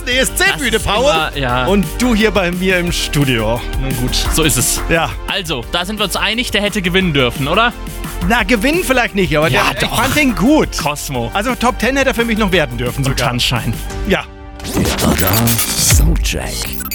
draußen ESC-Bühne, Paul. Ja. Und du hier bei mir im Studio. Nun gut, so ist es. Ja. Also, da sind wir uns einig, der hätte gewinnen dürfen, oder? Na, gewinnen vielleicht nicht, aber Ja, ich doch. fand den gut. Cosmo. Also Top 10 hätte er für mich noch werden dürfen Zum sogar. Tanzschein. Ja. Der Radar Soundcheck.